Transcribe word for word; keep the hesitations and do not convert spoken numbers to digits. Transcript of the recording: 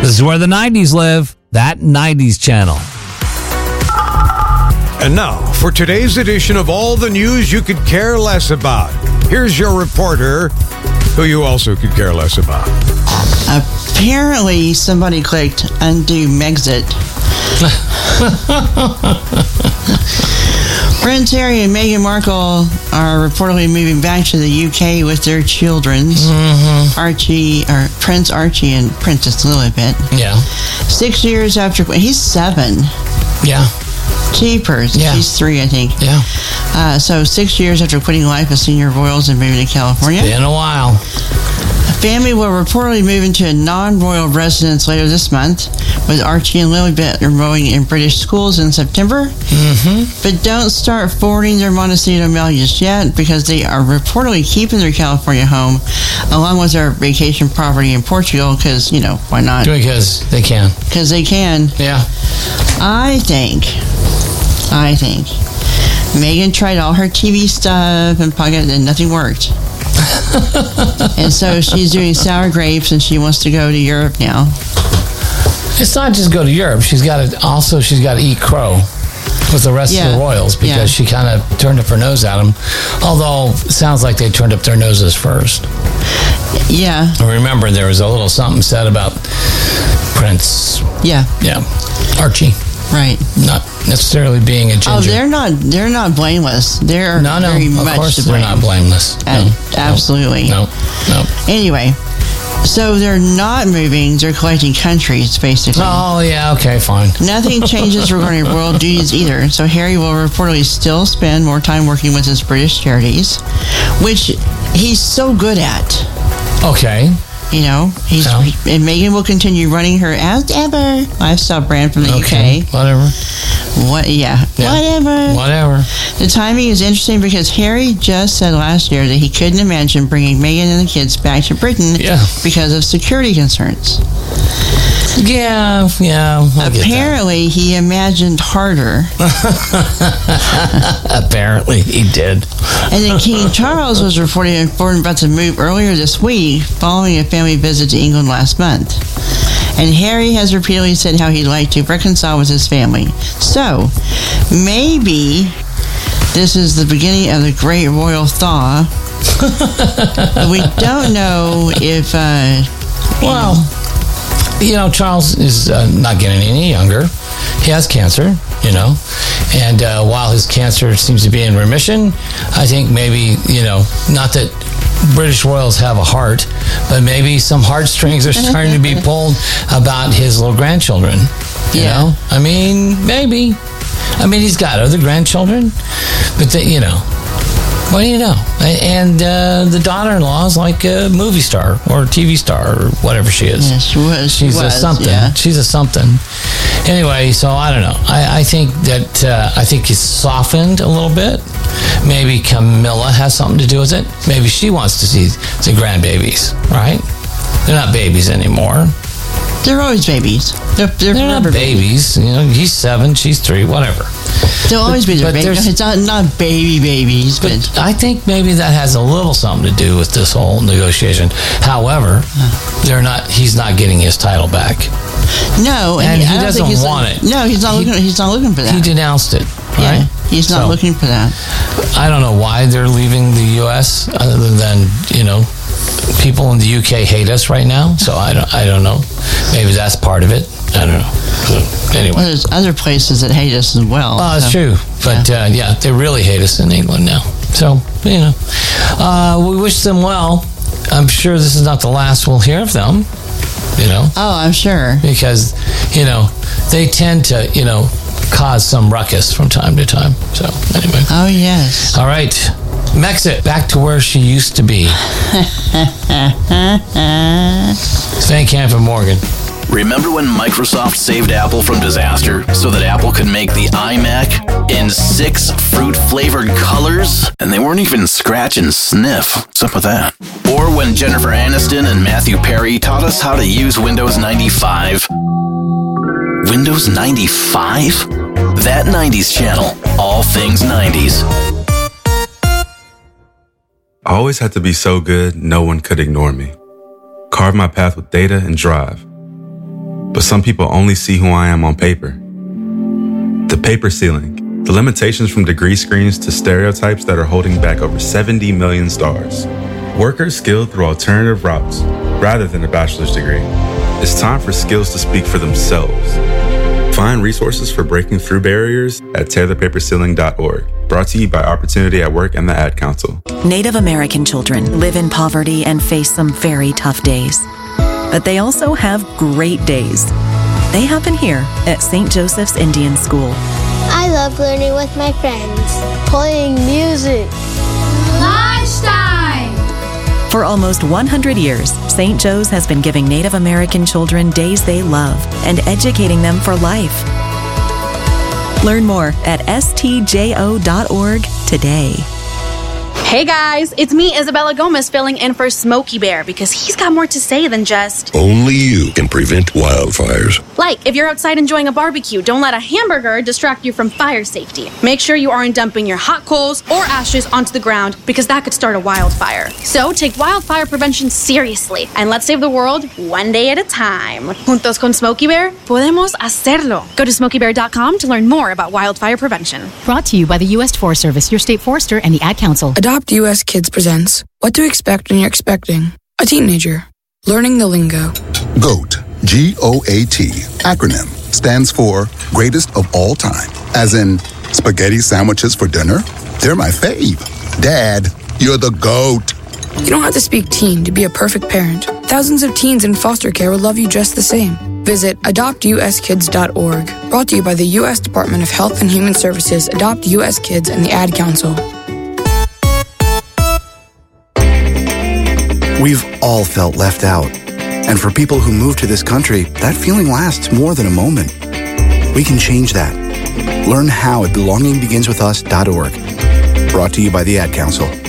This is where the nineties live. That nineties channel. And now, for today's edition of all the news you could care less about, here's your reporter, who you also could care less about. Apparently, somebody clicked undo Megxit. Prince Harry and Meghan Markle are reportedly moving back to the U K with their children, mm-hmm. Archie, or Prince Archie and Princess Lilibet. Yeah. Six years after, he's seven. Yeah. Jeepers. Yeah. He's three, I think. Yeah. Uh, so six years after quitting life as senior royals and moving to California. It's been a while. The family will reportedly move into a non-royal residence later this month, with Archie and Lilibet enrolling in British schools in September. Mm-hmm. But don't start forwarding their Montecito mail just yet, because they are reportedly keeping their California home along with their vacation property in Portugal, because, you know, why not? Because they can. Because they can. Yeah. I think, I think, Meghan tried all her T V stuff and podcast and nothing worked. And so she's doing sour grapes and she wants to go to Europe now. It's not just go to Europe. She's got to also she's got to eat crow with the rest yeah. of the royals, because yeah. she kind of turned up her nose at them. Although it sounds like they turned up their noses first. Yeah. Remember, there was a little something said about Prince. Yeah. Yeah. Archie. Right. Not necessarily being a ginger. Oh, they're not. They're not blameless. They're no, no. very of much course, to they're blame. not blameless. Uh, no, absolutely. No, no. Anyway, so they're not moving. They're collecting countries, basically. Oh, yeah. Okay, fine. Nothing changes regarding royal duties either. So Harry will reportedly still spend more time working with his British charities, which he's so good at. Okay. You know, he's yeah. and Meghan will continue running her as ever lifestyle brand from the okay. U K. Whatever. What? Yeah. yeah. Whatever. Whatever. The timing is interesting because Harry just said last year that he couldn't imagine bringing Meghan and the kids back to Britain yeah. because of security concerns. Yeah, yeah. I Apparently, he imagined harder. Apparently, he did. And then King Charles was reported informed about the move earlier this week following a family visit to England last month. And Harry has repeatedly said how he'd like to reconcile with his family. So, maybe this is the beginning of the great royal thaw. We don't know if... Uh, well... You know, Charles is uh, not getting any younger. He has cancer, you know, and uh, while his cancer seems to be in remission, I think maybe, you know, not that British royals have a heart, but maybe some heartstrings are starting to be pulled about his little grandchildren, you yeah. know? I mean, maybe. I mean, he's got other grandchildren, but, they, you know, what do you know? And uh, the daughter-in-law is like a movie star or a T V star or whatever she is. Yeah, she was. She She's was, a something. Yeah. She's a something. Anyway, so I don't know. I, I think that uh, I think he's softened a little bit. Maybe Camilla has something to do with it. Maybe she wants to see the grandbabies, right? They're not babies anymore. They're always babies. They're, they're, they're not babies. babies. You know, he's seven, she's three, whatever. They'll always but, be their babies. It's not, not baby babies. But, but I think maybe that has a little something to do with this whole negotiation. However, they're not. He's not getting his title back. No, and, and he I don't doesn't think want like, it. No, he's not he, looking. He's not looking for that. He denounced it. Right? Yeah, he's not so, looking for that. I don't know why they're leaving the U S other than, you know, people in the U K hate us right now. So I don't. I don't know. Maybe that's part of it. I don't know. So, anyway, well, there's other places that hate us as well. Oh, it's so, true. But yeah. Uh, yeah, they really hate us in England now. So you know, uh, we wish them well. I'm sure this is not the last we'll hear of them. You know. Oh, I'm sure. Because you know they tend to you know cause some ruckus from time to time. So anyway. Oh yes. All right. Megxit, back to where she used to be. Thank Hanford Morgan. Remember when Microsoft saved Apple from disaster so that Apple could make the iMac in six fruit-flavored colors? And they weren't even scratch and sniff. What's up with that? Or when Jennifer Aniston and Matthew Perry taught us how to use Windows ninety-five. Windows ninety-five? That nineties channel. All things nineties. I always had to be so good, no one could ignore me. Carve my path with data and drive. But some people only see who I am on paper. The paper ceiling, the limitations from degree screens to stereotypes that are holding back over seventy million stars. Workers skilled through alternative routes rather than a bachelor's degree. It's time for skills to speak for themselves. Find resources for breaking through barriers at tear the paper ceiling dot org. Brought to you by Opportunity at Work and the Ad Council. Native American children live in poverty and face some very tough days. But they also have great days. They happen here at Saint Joseph's Indian School. I love learning with my friends, playing music. Lunchtime! For almost one hundred years, Saint Joe's has been giving Native American children days they love and educating them for life. Learn more at S T J O dot org today. Hey guys, it's me, Isabella Gomez, filling in for Smokey Bear because he's got more to say than just... Only you can prevent wildfires. Like, if you're outside enjoying a barbecue, don't let a hamburger distract you from fire safety. Make sure you aren't dumping your hot coals or ashes onto the ground because that could start a wildfire. So take wildfire prevention seriously and let's save the world one day at a time. Juntos con Smokey Bear, podemos hacerlo. Go to smokey bear dot com to learn more about wildfire prevention. Brought to you by the U S Forest Service, your state forester, and the Ad Council. Adopt U S Kids presents What to Expect When You're Expecting a Teenager. Learning the lingo. GOAT, G O A T, acronym, stands for Greatest of All Time. As in, spaghetti sandwiches for dinner? They're my fave. Dad, you're the GOAT. You don't have to speak teen to be a perfect parent. Thousands of teens in foster care will love you just the same. Visit adopt u s kids dot org. Brought to you by the U S Department of Health and Human Services, Adopt U S Kids, and the Ad Council. We've all felt left out. And for people who move to this country, that feeling lasts more than a moment. We can change that. Learn how at belonging begins with us dot org. Brought to you by the Ad Council.